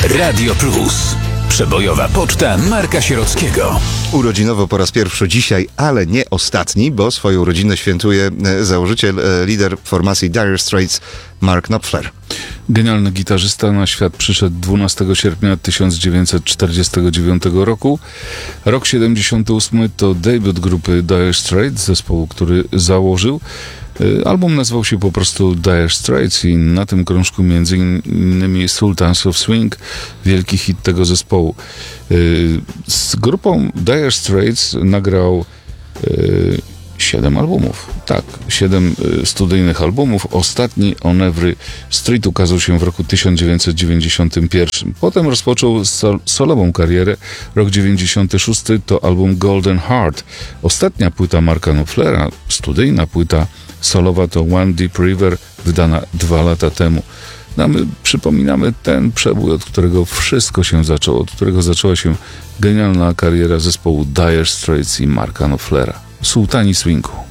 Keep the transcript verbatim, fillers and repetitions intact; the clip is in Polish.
Radio Plus. Przebojowa poczta Marka Sierockiego. Urodzinowo po raz pierwszy dzisiaj, ale nie ostatni, bo swoją rodzinę świętuje założyciel, lider formacji Dire Straits, Mark Knopfler. Genialny gitarzysta na świat przyszedł dwunastego sierpnia tysiąc dziewięćset czterdziestego dziewiątego roku. Rok siedemdziesiąty ósmy to debiut grupy Dire Straits, zespołu, który założył. Album nazywał się po prostu Dire Straits i na tym krążku między innymi Sultans of Swing, wielki hit tego zespołu. Z grupą Dire Straits nagrał siedem albumów. Tak, siedem studyjnych albumów. Ostatni, On Every Street, ukazał się w roku tysiąc dziewięćset dziewięćdziesiątym pierwszym. Potem rozpoczął sol- solową karierę. Rok dziewięćdziesiąty szósty to album Golden Heart. Ostatnia płyta Marka Knopflera, studyjna płyta solowa to One Deep River, wydana dwa lata temu. No a my przypominamy ten przebój, od którego wszystko się zaczęło, od którego zaczęła się genialna kariera zespołu Dire Straits i Marka Knopflera. Sultani Swingu.